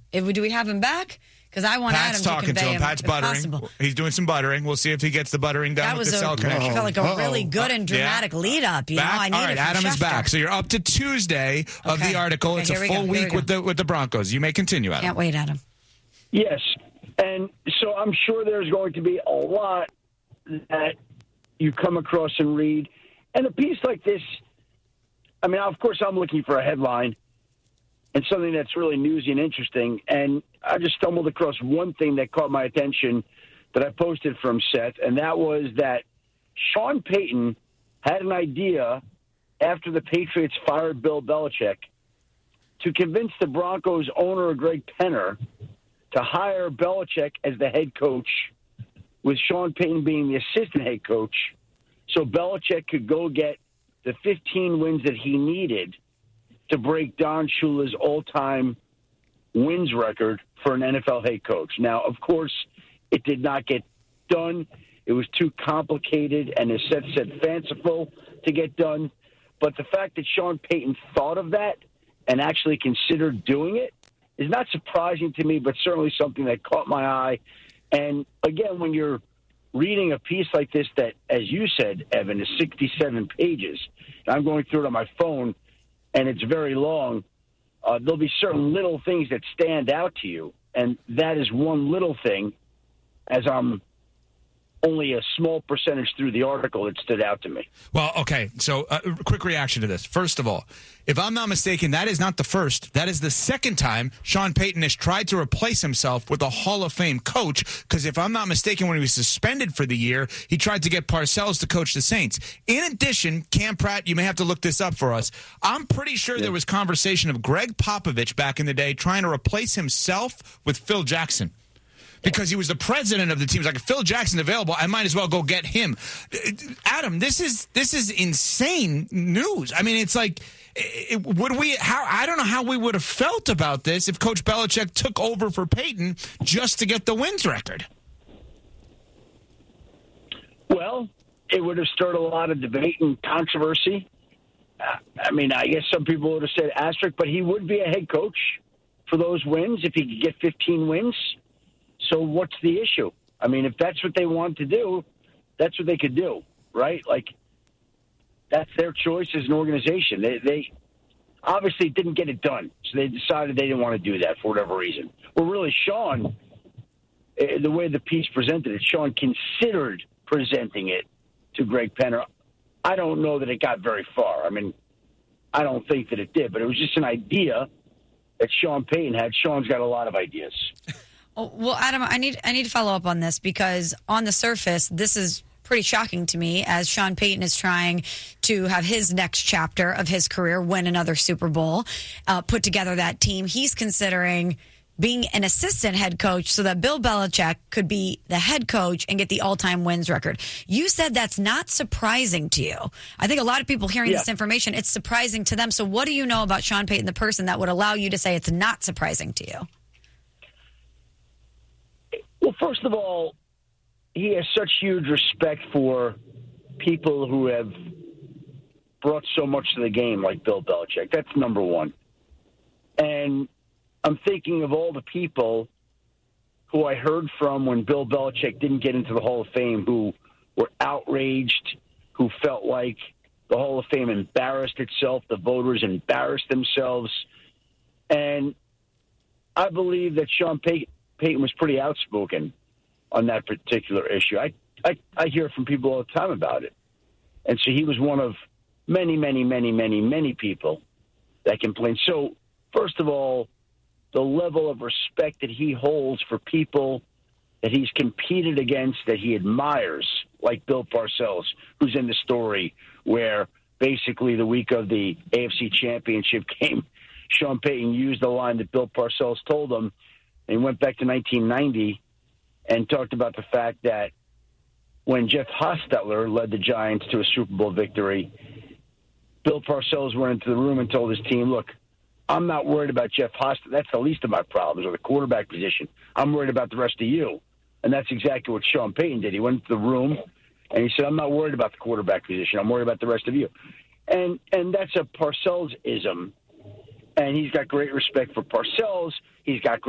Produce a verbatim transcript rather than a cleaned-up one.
If, do we have him back? Because I want Pat's Adam talking to convey to him. him, Pat's if buttering. possible. He's doing some buttering. We'll see if he gets the buttering done That with was the a, cell connection. felt like a really good and Yeah. dramatic lead up. You Back? know, I need All right, it from Adam is Schefter. back. So you're up to Tuesday of Okay. the article. Okay, it's a here we full go, here week we with the with the Broncos. You may continue, Adam. Can't wait, Adam. Yes. And so I'm sure there's going to be a lot that you come across and read. And a piece like this, I mean, of course, I'm looking for a headline and something that's really newsy and interesting. And I just stumbled across one thing that caught my attention that I posted from Seth, and that was that Sean Payton had an idea after the Patriots fired Bill Belichick to convince the Broncos owner, Greg Penner, to hire Belichick as the head coach, with Sean Payton being the assistant head coach, so Belichick could go get the fifteen wins that he needed to break Don Shula's all-time wins record for an N F L head coach. Now, of course, it did not get done. It was too complicated and, as Seth said, fanciful to get done. But the fact that Sean Payton thought of that and actually considered doing it is not surprising to me, but certainly something that caught my eye. And, again, when you're reading a piece like this that, as you said, Evan, is sixty-seven pages, and I'm going through it on my phone, and it's very long, uh, there'll be certain little things that stand out to you, and that is one little thing, as I'm only a small percentage through the article that stood out to me. Well, okay, so uh, quick reaction to this. First of all, if I'm not mistaken, that is not the first. That is the second time Sean Payton has tried to replace himself with a Hall of Fame coach, because if I'm not mistaken, when he was suspended for the year, he tried to get Parcells to coach the Saints. In addition, Cam Pratt, you may have to look this up for us, I'm pretty sure yeah. there was conversation of Greg Popovich back in the day trying to replace himself with Phil Jackson. Because he was the president of the team. He's like, if Phil Jackson's available, I might as well go get him. Adam, this is this is insane news. I mean, it's like, it, would we? How I don't know how we would have felt about this if Coach Belichick took over for Payton just to get the wins record. Well, it would have stirred a lot of debate and controversy. Uh, I mean, I guess some people would have said asterisk, but he would be a head coach for those wins if he could get fifteen wins. So what's the issue? I mean, if that's what they want to do, that's what they could do, right? Like, that's their choice as an organization. They, they obviously didn't get it done, so they decided they didn't want to do that for whatever reason. Well, really, Sean, the way the piece presented it, Sean considered presenting it to Greg Penner. I don't know that it got very far. I mean, I don't think that it did, but it was just an idea that Sean Payton had. Sean's got a lot of ideas. Oh, well, Adam, I need I need to follow up on this, because on the surface, this is pretty shocking to me, as Sean Payton is trying to have his next chapter of his career, win another Super Bowl, uh, put together that team. He's considering being an assistant head coach so that Bill Belichick could be the head coach and get the all-time wins record. You said that's not surprising to you. I think a lot of people hearing yeah. this information, it's surprising to them. So what do you know about Sean Payton, the person, that would allow you to say it's not surprising to you? Well, first of all, he has such huge respect for people who have brought so much to the game like Bill Belichick. That's number one. And I'm thinking of all the people who I heard from when Bill Belichick didn't get into the Hall of Fame, who were outraged, who felt like the Hall of Fame embarrassed itself, the voters embarrassed themselves. And I believe that Sean Payton Payton was pretty outspoken on that particular issue. I, I I hear from people all the time about it. And so he was one of many, many, many, many, many people that complained. So, first of all, the level of respect that he holds for people that he's competed against, that he admires, like Bill Parcells, who's in the story where basically the week of the A F C Championship game, Sean Payton used the line that Bill Parcells told him. And he went back to nineteen ninety and talked about the fact that when Jeff Hostetler led the Giants to a Super Bowl victory, Bill Parcells went into the room and told his team, look, I'm not worried about Jeff Hostetler. That's the least of my problems, or the quarterback position. I'm worried about the rest of you. And that's exactly what Sean Payton did. He went into the room and he said, I'm not worried about the quarterback position. I'm worried about the rest of you. And and that's a Parcells-ism. And he's got great respect for Parcells. He's got great